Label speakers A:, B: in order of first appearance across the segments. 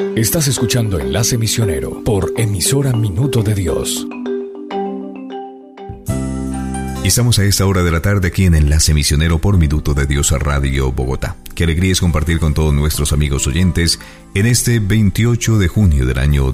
A: Estás escuchando Enlace Misionero por emisora Minuto de Dios.
B: Estamos a esta hora de la tarde aquí en Enlace Misionero por Minuto de Dios a Radio Bogotá. Qué alegría es compartir con todos nuestros amigos oyentes en este 28 de junio del año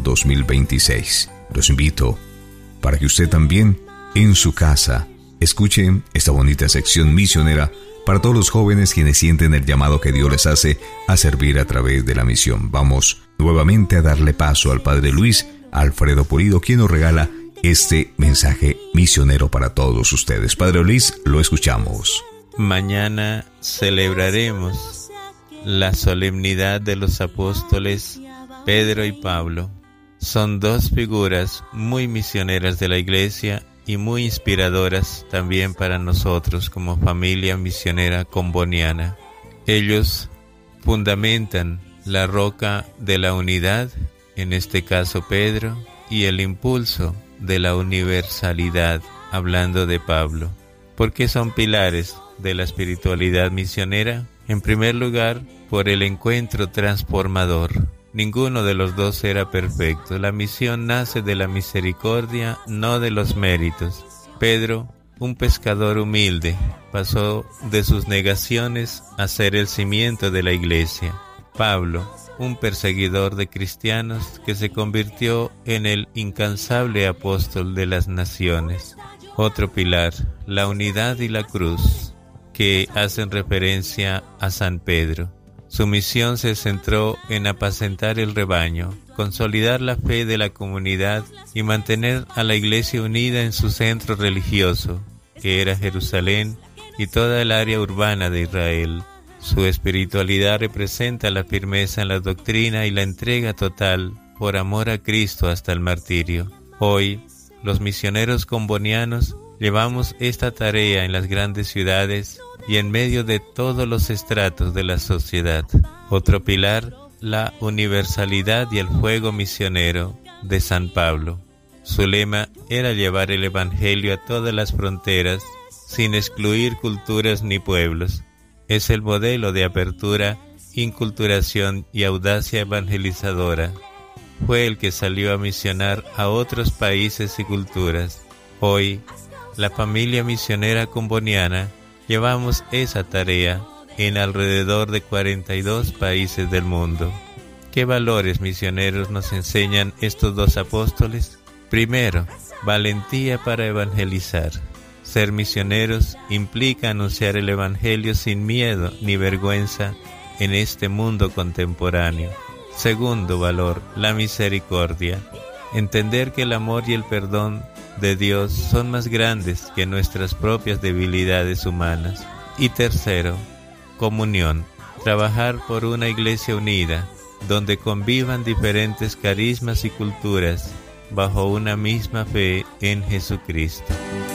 B: 2026. Los invito para que usted también en su casa escuche esta bonita sección misionera para todos los jóvenes quienes sienten el llamado que Dios les hace a servir a través de la misión. Vamos nuevamente a darle paso al Padre Luis Alfredo Pulido, quien nos regala este mensaje misionero para todos ustedes. Padre Luis, lo escuchamos.
C: Mañana celebraremos la solemnidad de los apóstoles Pedro y Pablo. Son dos figuras muy misioneras de la Iglesia y muy inspiradoras también para nosotros como familia misionera comboniana. Ellos fundamentan la roca de la unidad, en este caso Pedro, y el impulso de la universalidad, hablando de Pablo. ¿Por qué son pilares de la espiritualidad misionera? En primer lugar, por el encuentro transformador. Ninguno de los dos era perfecto. La misión nace de la misericordia, no de los méritos. Pedro, un pescador humilde, pasó de sus negaciones a ser el cimiento de la iglesia. Pablo, un perseguidor de cristianos que se convirtió en el incansable apóstol de las naciones. Otro pilar, la unidad y la cruz, que hacen referencia a San Pedro. Su misión se centró en apacentar el rebaño, consolidar la fe de la comunidad y mantener a la iglesia unida en su centro religioso, que era Jerusalén y toda el área urbana de Israel. Su espiritualidad representa la firmeza en la doctrina y la entrega total por amor a Cristo hasta el martirio. Hoy, los misioneros combonianos llevamos esta tarea en las grandes ciudades y en medio de todos los estratos de la sociedad. Otro pilar, la universalidad y el fuego misionero de San Pablo. Su lema era llevar el Evangelio a todas las fronteras, sin excluir culturas ni pueblos. Es el modelo de apertura, inculturación y audacia evangelizadora. Fue el que salió a misionar a otros países y culturas. Hoy, la familia misionera comboniana llevamos esa tarea en alrededor de 42 países del mundo. ¿Qué valores misioneros nos enseñan estos dos apóstoles? Primero, valentía para evangelizar. Ser misioneros implica anunciar el Evangelio sin miedo ni vergüenza en este mundo contemporáneo. Segundo valor, la misericordia. Entender que el amor y el perdón de Dios son más grandes que nuestras propias debilidades humanas. Y tercero, comunión. Trabajar por una iglesia unida, donde convivan diferentes carismas y culturas, bajo una misma fe en Jesucristo.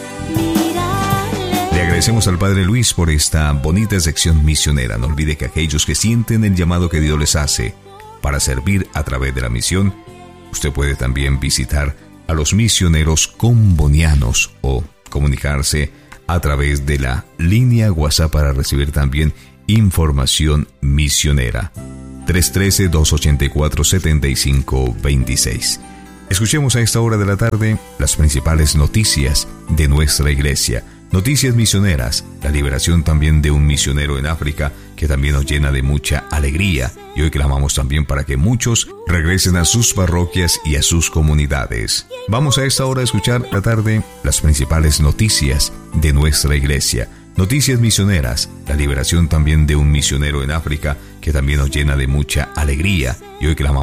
B: Le agradecemos al Padre Luis por esta bonita sección misionera. No olvide que aquellos que sienten el llamado que Dios les hace para servir a través de la misión, usted puede también visitar a los misioneros combonianos o comunicarse a través de la línea WhatsApp para recibir también información misionera. 313-284-7526. Escuchemos a esta hora de la tarde las principales noticias de nuestra iglesia. Noticias misioneras, la liberación también de un misionero en África que también nos llena de mucha alegría, y hoy clamamos también para que muchos regresen a sus parroquias y a sus comunidades. Vamos a esta hora a escuchar la tarde las principales noticias de nuestra iglesia. Noticias misioneras, la liberación también de un misionero en África que también nos llena de mucha alegría, y hoy clamamos